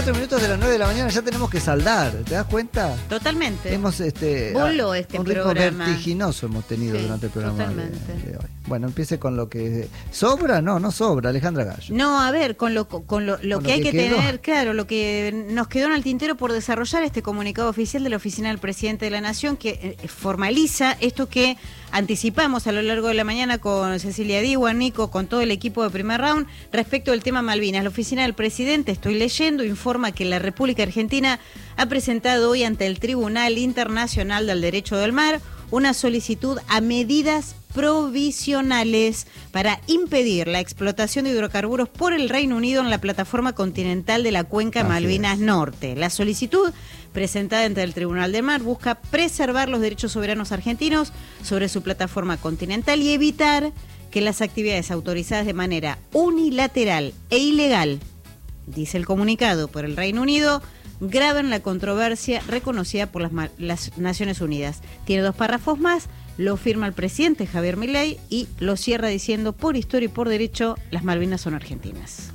4 minutos de las 9 de la mañana ya tenemos que saldar, ¿te das cuenta? Totalmente. Hemos un ritmo programa vertiginoso hemos tenido durante el programa de hoy. Bueno, empiece con lo que sobra, no sobra, Alejandra Gallo. No, a ver, con lo que hay que tener, claro, lo que nos quedó en el tintero por desarrollar, este comunicado oficial de la Oficina del Presidente de la Nación que formaliza esto que anticipamos a lo largo de la mañana con Cecilia Diwan, Nico, con todo el equipo de Primer Round, respecto del tema Malvinas. La Oficina del Presidente, estoy leyendo, informa que la República Argentina ha presentado hoy ante el Tribunal Internacional del Derecho del Mar una solicitud a medidas provisionales para impedir la explotación de hidrocarburos por el Reino Unido en la plataforma continental de la cuenca Malvinas Norte. La solicitud presentada ante el Tribunal del Mar busca preservar los derechos soberanos argentinos sobre su plataforma continental y evitar que las actividades autorizadas de manera unilateral e ilegal, dice el comunicado, por el Reino Unido, graven la controversia reconocida por las Naciones Unidas. Tiene 2 párrafos más, lo firma el presidente Javier Milei y lo cierra diciendo: por historia y por derecho, las Malvinas son argentinas.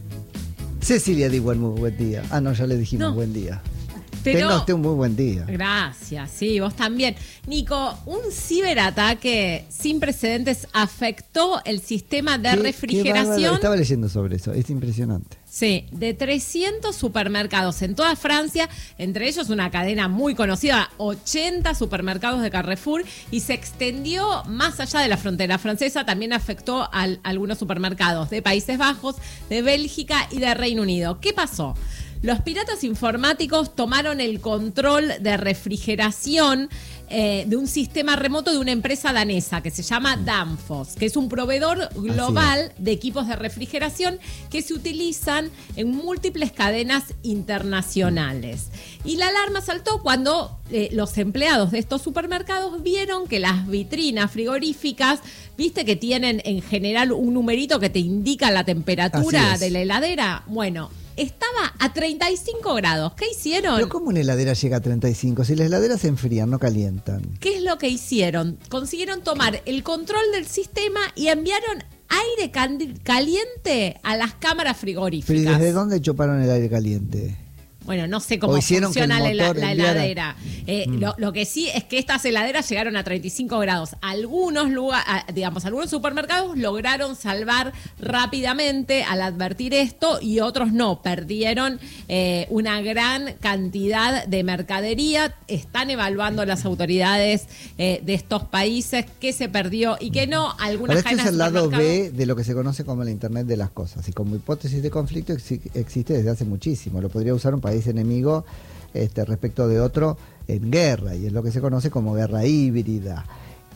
Cecilia Diwan, muy buen día. Ah, no, ya le dijimos buen día. Pero, tenga usted un muy buen día. Gracias, sí, vos también. Nico, un ciberataque sin precedentes afectó el sistema de refrigeración. Estaba leyendo sobre eso, es impresionante. Sí, de 300 supermercados en toda Francia, entre ellos una cadena muy conocida, 80 supermercados de Carrefour, y se extendió más allá de la frontera francesa, también afectó a algunos supermercados de Países Bajos, de Bélgica y de Reino Unido. ¿Qué pasó? Los piratas informáticos tomaron el control de refrigeración de un sistema remoto de una empresa danesa que se llama Danfoss, que es un proveedor global de equipos de refrigeración que se utilizan en múltiples cadenas internacionales. Y la alarma saltó cuando los empleados de estos supermercados vieron que las vitrinas frigoríficas, viste que tienen en general un numerito que te indica la temperatura de la heladera. Bueno, estaba a 35 grados. ¿Qué hicieron? ¿Pero cómo una heladera llega a 35? Si las heladeras se enfrían, no calientan. ¿Qué es lo que hicieron? Consiguieron tomar el control del sistema y enviaron aire caliente a las cámaras frigoríficas. ¿Pero y desde dónde chuparon el aire caliente? Bueno, no sé cómo funciona la heladera. Lo que sí es que estas heladeras llegaron a 35 grados. Algunos supermercados lograron salvar rápidamente al advertir esto y otros no. Perdieron una gran cantidad de mercadería. Están evaluando las autoridades de estos países qué se perdió y qué no. Algunas cadenas. Este es el lado B de lo que se conoce como el Internet de las cosas. Y como hipótesis de conflicto existe desde hace muchísimo. Lo podría usar un país enemigo respecto de otro en guerra, y es lo que se conoce como guerra híbrida.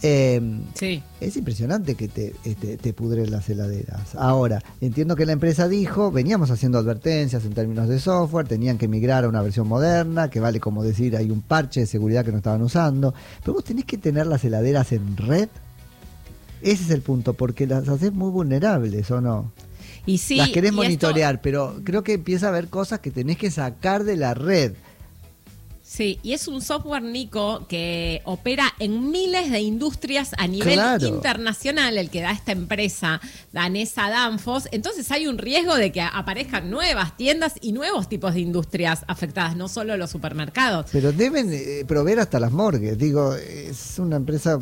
Es impresionante que te pudren las heladeras. Ahora, entiendo que la empresa dijo, veníamos haciendo advertencias en términos de software, tenían que migrar a una versión moderna, que vale como decir, hay un parche de seguridad que no estaban usando, pero vos tenés que tener las heladeras en red. Ese es el punto, porque las haces muy vulnerables, ¿o no? Y sí, las querés monitorear, pero creo que empieza a haber cosas que tenés que sacar de la red. Sí, y es un software, Nico, que opera en miles de industrias a nivel internacional, el que da esta empresa danesa Danfoss. Entonces hay un riesgo de que aparezcan nuevas tiendas y nuevos tipos de industrias afectadas, no solo los supermercados. Pero deben proveer hasta las morgues, digo, es una empresa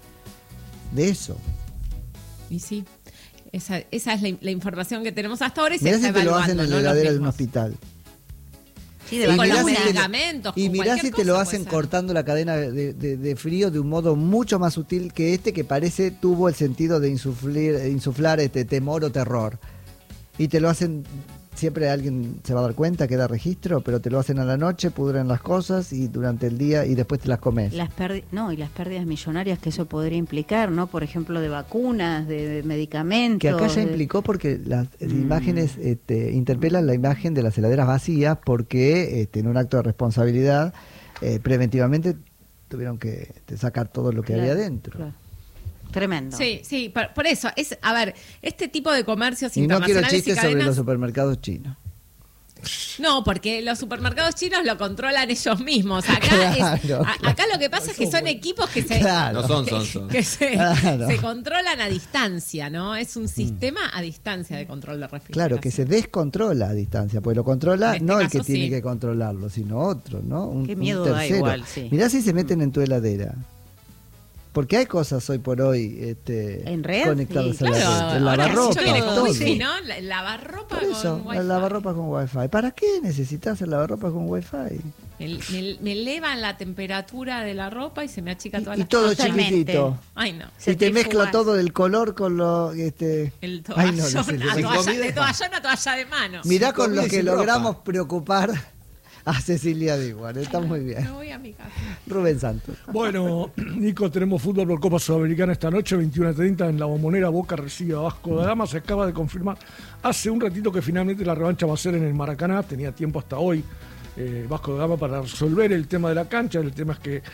de eso. Y sí. Esa es la información que tenemos hasta ahora y mirá se está si te evaluando. Lo hacen en la heladera de un hospital. Sí, con los medicamentos. Y mirá si te lo hacen cortando la cadena de frío de un modo mucho más sutil que que parece tuvo el sentido de insuflar temor o terror. Y te lo hacen, siempre alguien se va a dar cuenta, queda registro, pero te lo hacen a la noche, pudren las cosas y durante el día y después te las comes. Y las pérdidas millonarias que eso podría implicar, ¿no? Por ejemplo, de vacunas, de medicamentos. Que acá ya implicó porque las imágenes interpelan la imagen de las heladeras vacías porque en un acto de responsabilidad preventivamente tuvieron que sacar todo lo que había adentro. Claro. Tremendo. Sí, por eso, este tipo de comercios internacionales. Y no quiero chistes y cadenas... sobre los supermercados chinos. No, porque los supermercados chinos lo controlan ellos mismos. Acá, acá lo que pasa es que son equipos que se, no son. Que se controlan a distancia, ¿no? Es un sistema a distancia de control de refrigeración. Claro, que se descontrola a distancia, porque lo controla En este no el caso, que tiene sí. que controlarlo, sino otro, ¿no? Qué miedo un da tercero. igual, sí. Mirá si se meten en tu heladera. Porque hay cosas hoy por hoy ¿En red? conectadas Sí, a la Claro, red. El ahora lavarropa, yo viene con todo. wifi, ¿no? El lavarropa Por eso, con wifi. el lavarropa con wifi. ¿Para qué necesitas el lavarropa con wifi? Me elevan la temperatura de la ropa y se me achica toda Y la todo Totalmente. chiquitito. Ay, no. Se Y te mezcla trifugas. todo el color con lo... El Ay, toallón, no, no sé, de toallón a toalla de mano. Mirá con comida lo y que sin logramos preocupar a Cecilia Diguar. Está muy Me bien. voy a mi casa. Rubén Santos. Bueno, Nico, tenemos fútbol por Copa Sudamericana esta noche, 21:30 en La Bombonera. Boca recibe a Vasco da Gama. Se acaba de confirmar hace un ratito que finalmente la revancha va a ser en el Maracaná. Tenía tiempo hasta hoy Vasco da Gama para resolver el tema de la cancha. El tema es que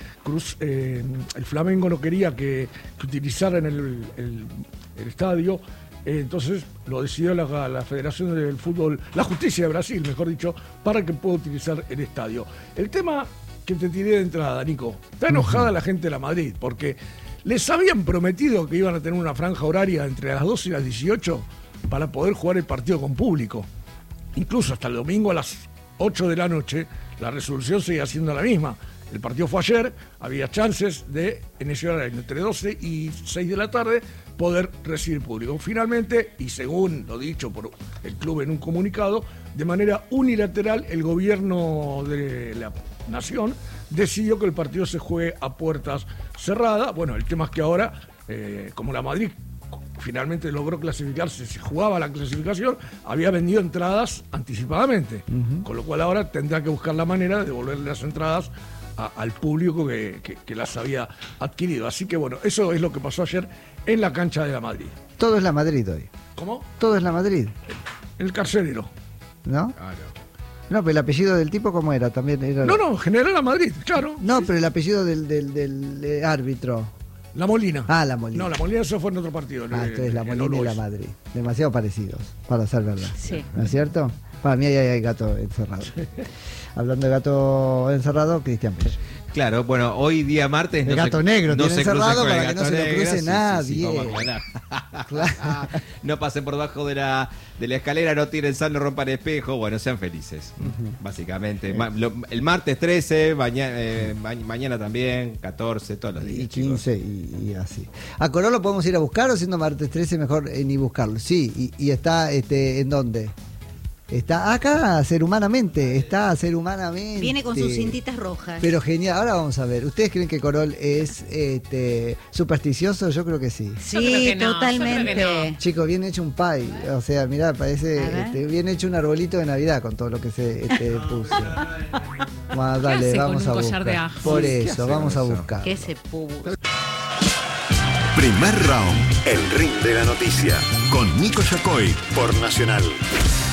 el Flamengo no quería que utilizaran el estadio. Entonces lo decidió la Federación del Fútbol, la Justicia de Brasil, mejor dicho, para que pueda utilizar el estadio. El tema que te tiré de entrada, Nico, está enojada la gente de la Madrid, porque les habían prometido que iban a tener una franja horaria entre las 12 y las 18 para poder jugar el partido con público. Incluso hasta el domingo a las 8 de la noche, la resolución seguía siendo la misma. El partido fue ayer, había chances de, en ese horario, entre 12 y 6 de la tarde, poder recibir público. Finalmente, y según lo dicho por el club en un comunicado, de manera unilateral, el gobierno de la nación decidió que el partido se juegue a puertas cerradas. Bueno, el tema es que ahora, como la Madrid finalmente logró clasificarse, se jugaba la clasificación, había vendido entradas anticipadamente, con lo cual ahora tendrá que buscar la manera de devolverle las entradas al público que las había adquirido. Así que bueno, eso es lo que pasó ayer en la cancha de la Madrid. Todo es la Madrid hoy. ¿Cómo? Todo es la Madrid, El carcelero. ¿no? Claro. No, pero el apellido del tipo, ¿cómo era? También era... No, General la Madrid, claro. No, pero el apellido del árbitro. La Molina. Ah, la Molina. No, la Molina se fue en otro partido. Entonces la en Molina y All la Boys. Madrid. Demasiado parecidos, para ser verdad. Sí. ¿No es cierto? Para mí ahí hay gato encerrado. Hablando de gato encerrado, Cristian Pérez. Claro, bueno, hoy día martes El gato negro tiene se crucen encerrado con el para que no gato se lo negro, cruce sí, nadie. ¿cómo aclarar? Claro. No pasen por debajo de la escalera, no tiren sal, no rompan espejo, bueno, sean felices, básicamente. El martes 13, mañana también, 14, todos los días. Y 15 y así. ¿A Colón lo podemos ir a buscar o siendo martes 13 mejor ni buscarlo? Sí, y está ¿en dónde? Está acá, Ser Humanamente. Viene con sus cintitas rojas. Pero genial, ahora vamos a ver. ¿Ustedes creen que Corol es supersticioso? Yo creo que sí. Yo creo Sí, que no, totalmente. yo creo que Chicos, bien hecho un pie. O sea, mirá, parece bien hecho un arbolito de Navidad con todo lo que se puso. Bueno, dale, hace vamos con a un collar buscar. de ajo? Por ¿Qué eso, hace vamos a con eso? buscar. Que ese pubu. Primer round, el ring de la noticia, con Nico Yacoy por Nacional.